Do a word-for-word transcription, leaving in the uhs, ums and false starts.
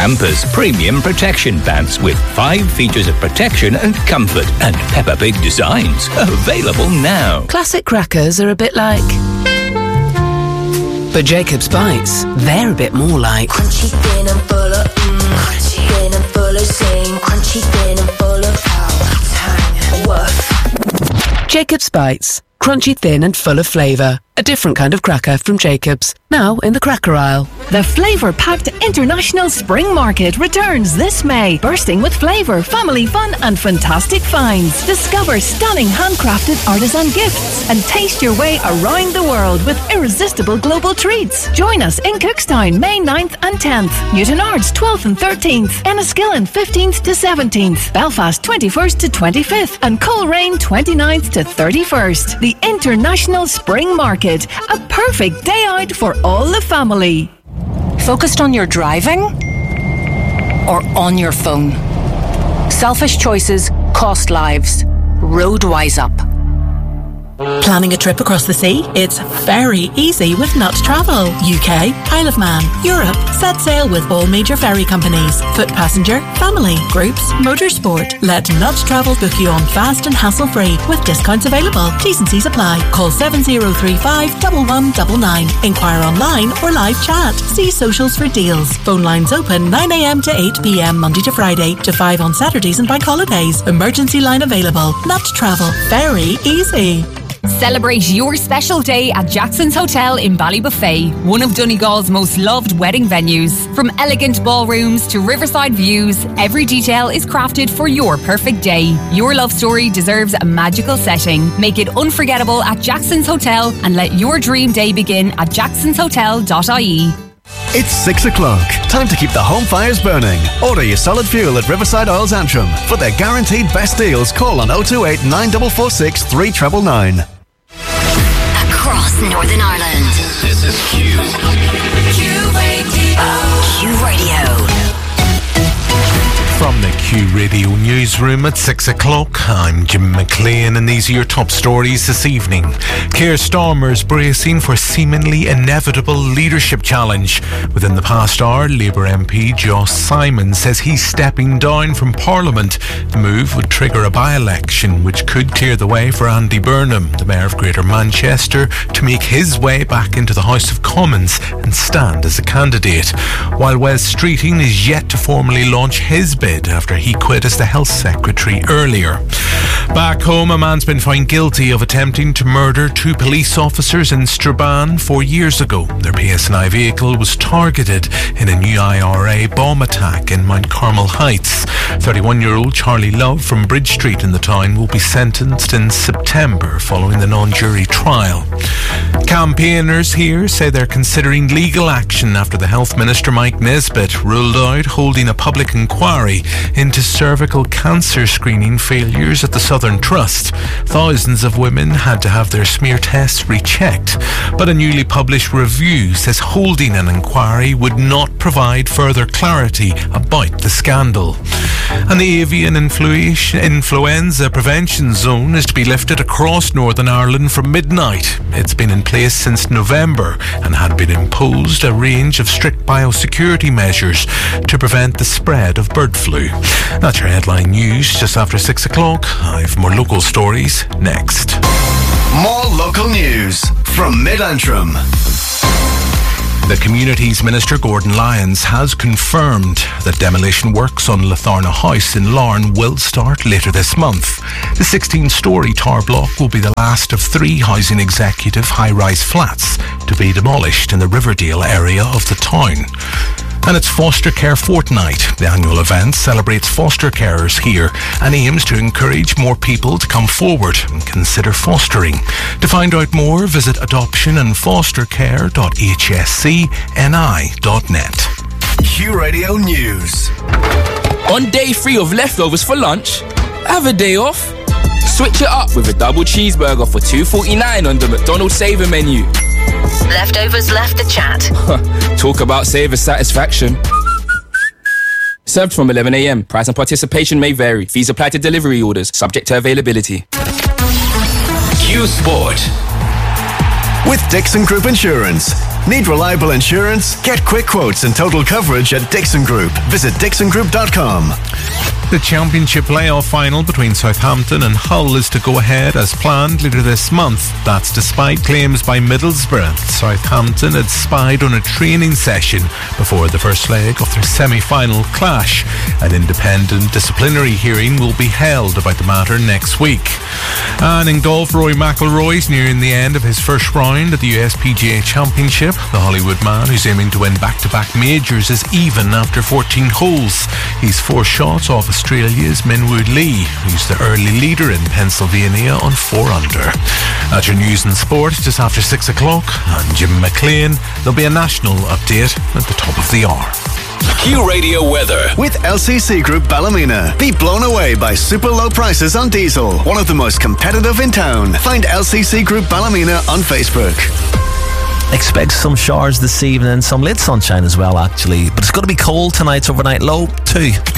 Campus Premium Protection Pants with five features of protection and comfort and Peppa Pig designs. Available now. Classic crackers are a bit like... But Jacob's Bites, they're a bit more like... Crunchy, thin and full of mmm. Crunchy, thin and full of zing. Crunchy, thin and full of power. Tang, woof. Jacob's Bites. Crunchy, thin and full of flavour. A different kind of cracker from Jacob's. Now in the cracker aisle. The flavour-packed International Spring Market returns this May, bursting with flavour, family fun and fantastic finds. Discover stunning handcrafted artisan gifts and taste your way around the world with irresistible global treats. Join us in Cookstown May ninth and tenth, Newtonards twelfth and thirteenth, Enniskillen fifteenth to seventeenth, Belfast twenty-first to twenty-fifth and Coleraine twenty-ninth to thirty-first. The International Spring Market, a perfect day out for all the family. Focused on your driving or on your phone? Selfish choices cost lives. Roadwise Up. Planning a trip across the sea? It's very easy with Nut Travel. U K, Isle of Man, Europe. Set sail with all major ferry companies. Foot passenger, family, groups, motorsport. Let Nut Travel book you on fast and hassle-free with discounts available. T's and C's apply. Call seven zero three five, one one nine nine. Inquire online or live chat. See socials for deals. Phone lines open nine a.m. to eight p.m. Monday to Friday to five on Saturdays and bank holidays. Emergency line available. Nut Travel. Very easy. Celebrate your special day at Jackson's Hotel in Ballybuffet, one of Donegal's most loved wedding venues. From elegant ballrooms to riverside views, every detail is crafted for your perfect day. Your love story deserves a magical setting. Make it unforgettable at Jackson's Hotel and let your dream day begin at jacksons hotel dot I E. It's six o'clock. Time to keep the home fires burning. Order your solid fuel at Riverside Oils Antrim. For their guaranteed best deals, call on oh two eight, nine four four six, three nine nine nine. Across Northern Ireland. This is Q. Q Radio. Q Radio. From the Q Radio newsroom at six o'clock, I'm Jim McLean and these are your top stories this evening. Keir Starmer's bracing for seemingly inevitable leadership challenge. Within the past hour, Labour M P Josh Simon says he's stepping down from Parliament. The move would trigger a by-election which could clear the way for Andy Burnham, the Mayor of Greater Manchester, to make his way back into the House of Commons and stand as a candidate. While Wes Streeting is yet to formally launch his bid after he quit as the Health Secretary earlier. Back home, a man's been found guilty of attempting to murder two police officers in Strabane four years ago. Their P S N I vehicle was targeted in a new I R A bomb attack in Mount Carmel Heights. thirty-one-year-old Charlie Love from Bridge Street in the town will be sentenced in September following the non-jury trial. Campaigners here say they're considering legal action after the Health Minister Mike Nesbitt ruled out holding a public inquiry into cervical cancer screening failures at the Southern Trust. Thousands of women had to have their smear tests rechecked, but a newly published review says holding an inquiry would not provide further clarity about the scandal. And the avian influ- influenza prevention zone is to be lifted across Northern Ireland from midnight. It's been in place since November and had been imposed a range of strict biosecurity measures to prevent the spread of bird flu. That's your headline news just after six o'clock. I've more local stories next. More local news from Mid-Antrim. The Communities Minister Gordon Lyons has confirmed that demolition works on Letharna House in Larne will start later this month. The sixteen-storey tower block will be the last of three housing executive high-rise flats to be demolished in the Riverdale area of the town. And it's Foster Care Fortnight. The annual event celebrates foster carers here and aims to encourage more people to come forward and consider fostering. To find out more, visit adoption and foster care dot h s c n i dot net. Q Radio News. On day three of leftovers for lunch, have a day off. Switch it up with a double cheeseburger for two forty-nine on the McDonald's Saver menu. Leftovers left the chat. Talk about saver satisfaction. Served from eleven a.m. Price and participation may vary. Fees apply to delivery orders, subject to availability. Q Sport. With Dixon Group Insurance. Need reliable insurance? Get quick quotes and total coverage at Dixon Group. Visit dixon group dot com. The Championship playoff final between Southampton and Hull is to go ahead as planned later this month. That's despite claims by Middlesbrough. Southampton had spied on a training session before the first leg of their semi-final clash. An independent disciplinary hearing will be held about the matter next week. And in golf, Rory McIlroy's nearing the end of his first round at the U S P G A Championship. The Hollywood man, who's aiming to win back-to-back majors, is even after fourteen holes. He's four shots off Australia's Minwoo Lee, who's the early leader in Pennsylvania on four under. That's your news and sport just after six o'clock. I'm Jim McLean. There'll be a national update at the top of the hour. Q Radio weather. With L C C Group Ballymena. Be blown away by super low prices on diesel. One of the most competitive in town. Find L C C Group Ballymena on Facebook. Expect some showers this evening, some late sunshine as well actually, but it's going to be cold tonight's overnight low too.